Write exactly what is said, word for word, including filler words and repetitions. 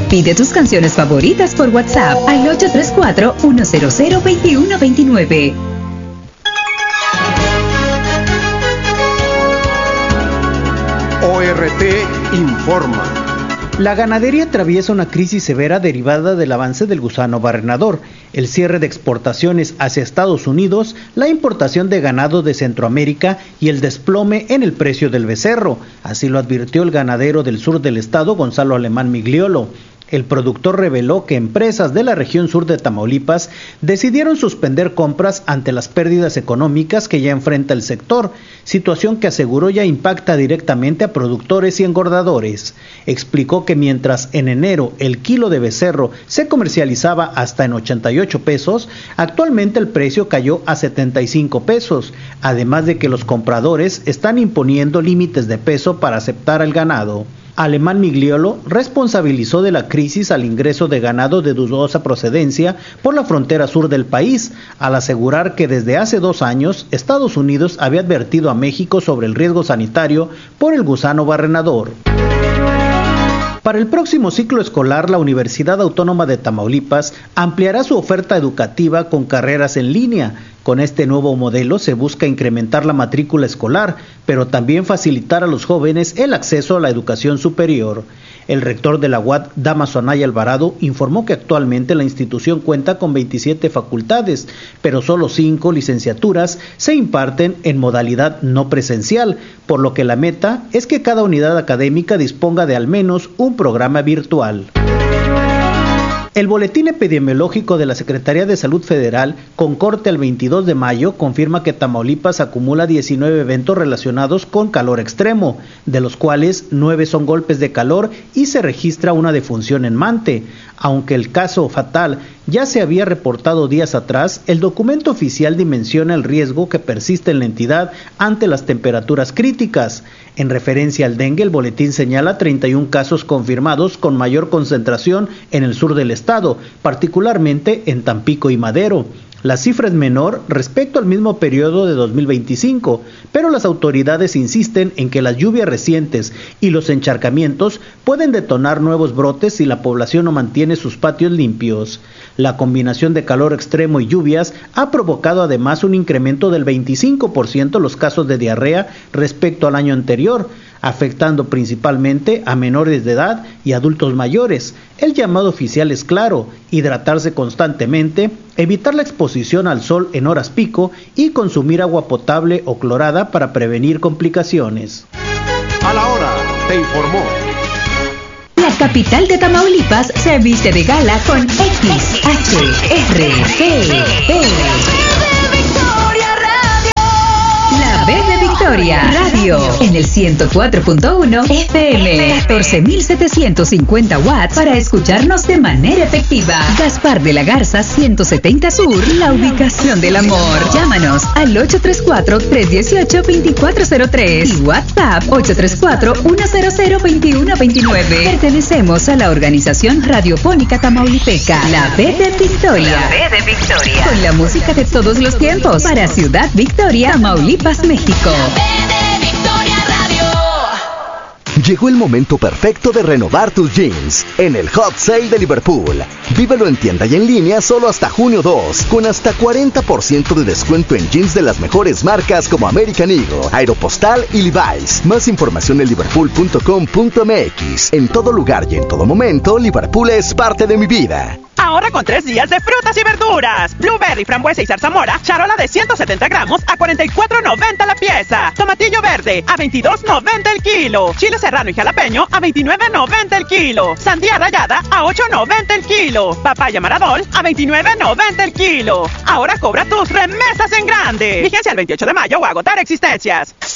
Pide tus canciones favoritas por WhatsApp al ocho tres cuatro, uno cero cero, dos uno dos nueve. O R T informa. La ganadería atraviesa una crisis severa derivada del avance del gusano barrenador, el cierre de exportaciones hacia Estados Unidos, la importación de ganado de Centroamérica y el desplome en el precio del becerro. Así lo advirtió el ganadero del sur del estado, Gonzalo Alemán Migliolo. El productor reveló que empresas de la región sur de Tamaulipas decidieron suspender compras ante las pérdidas económicas que ya enfrenta el sector, situación que aseguró ya impacta directamente a productores y engordadores. Explicó que mientras en enero el kilo de becerro se comercializaba hasta en ochenta y ocho pesos, actualmente el precio cayó a setenta y cinco pesos, además de que los compradores están imponiendo límites de peso para aceptar al ganado. Alemán Migliolo responsabilizó de la crisis al ingreso de ganado de dudosa procedencia por la frontera sur del país, al asegurar que desde hace dos años Estados Unidos había advertido a México sobre el riesgo sanitario por el gusano barrenador. Para el próximo ciclo escolar, la Universidad Autónoma de Tamaulipas ampliará su oferta educativa con carreras en línea. Con este nuevo modelo se busca incrementar la matrícula escolar, pero también facilitar a los jóvenes el acceso a la educación superior. El rector de la U A D, Dámaso Anaya Alvarado, informó que actualmente la institución cuenta con veintisiete facultades, pero solo cinco licenciaturas se imparten en modalidad no presencial, por lo que la meta es que cada unidad académica disponga de al menos un programa virtual. El boletín epidemiológico de la Secretaría de Salud Federal, con corte al veintidós de mayo, confirma que Tamaulipas acumula diecinueve eventos relacionados con calor extremo, de los cuales nueve son golpes de calor y se registra una defunción en Mante. Aunque el caso fatal ya se había reportado días atrás, el documento oficial dimensiona el riesgo que persiste en la entidad ante las temperaturas críticas. En referencia al dengue, el boletín señala treinta y un casos confirmados con mayor concentración en el sur del estado, particularmente en Tampico y Madero. La cifra es menor respecto al mismo periodo de dos mil veinticinco, pero las autoridades insisten en que las lluvias recientes y los encharcamientos pueden detonar nuevos brotes si la población no mantiene sus patios limpios. La combinación de calor extremo y lluvias ha provocado además un incremento del veinticinco por ciento en los casos de diarrea respecto al año anterior, afectando principalmente a menores de edad y adultos mayores. El llamado oficial es claro: hidratarse constantemente, evitar la exposición al sol en horas pico y consumir agua potable o clorada para prevenir complicaciones. A la hora, te informó. La capital de Tamaulipas se viste de gala con X H R P E. La B de Victoria Radio en el ciento cuatro punto uno F M, catorce mil setecientos cincuenta watts para escucharnos de manera efectiva. Gaspar de la Garza ciento setenta Sur, la ubicación del amor. Llámanos al ocho tres cuatro, tres uno ocho, dos cuatro cero tres y WhatsApp ocho tres cuatro, uno cero cero, dos uno dos nueve. Pertenecemos a la organización radiofónica tamaulipeca, la B de Victoria. La B de Victoria. Con la música de todos los tiempos para Ciudad Victoria, Tamaulipas, México. Llegó el momento perfecto de renovar tus jeans en el Hot Sale de Liverpool. Vívelo en tienda y en línea solo hasta junio dos, con hasta cuarenta por ciento de descuento en jeans de las mejores marcas como American Eagle, Aeropostale y Levi's. Más información en liverpool punto com punto m x. En todo lugar y en todo momento, Liverpool es parte de mi vida. Ahora con tres días de frutas y verduras. Blueberry, frambuesa y zarzamora, charola de ciento setenta gramos a cuarenta y cuatro noventa la pieza. Tomatillo verde a veintidós noventa el kilo. Chile serrano y jalapeño a veintinueve noventa el kilo. Sandía rallada a ocho noventa el kilo. Papaya maradol a veintinueve noventa el kilo. Ahora cobra tus remesas en grande. Vigencia el veintiocho de mayo o agotar existencias.